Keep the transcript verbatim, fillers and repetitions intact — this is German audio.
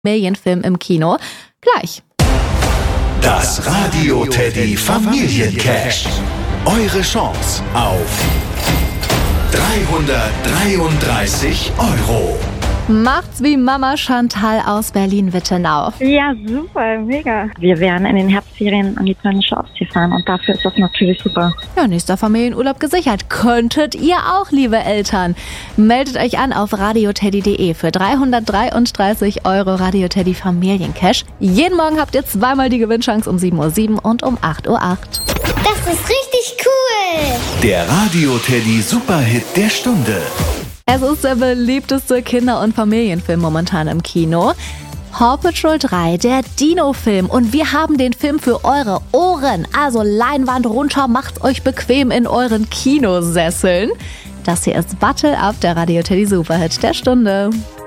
Familienfilm im Kino. Gleich. Das Radio Teddy Familiencash. Eure Chance auf dreihundertdreiunddreißig Euro. Macht's wie Mama Chantal aus Berlin-Wittenau. Ja, super, mega. Wir werden in den Herbstferien an die polnische Ostsee fahren und dafür ist das natürlich super. Ja, nächster Familienurlaub gesichert. Könntet ihr auch, liebe Eltern. Meldet euch an auf radioteddy punkt de für dreihundertdreiunddreißig Euro Radio Teddy Familiencash. Jeden Morgen habt ihr zweimal die Gewinnchance um sieben Uhr sieben und um acht Uhr acht. Das ist richtig cool. Der Radio Teddy Superhit der Stunde. Es ist der beliebteste Kinder- und Familienfilm momentan im Kino. Paw Patrol drei, der Dino-Film. Und wir haben den Film für eure Ohren. Also Leinwand runter, macht's euch bequem in euren Kinosesseln. Das hier ist Battle Up, der Radio Teddy Superhit der Stunde.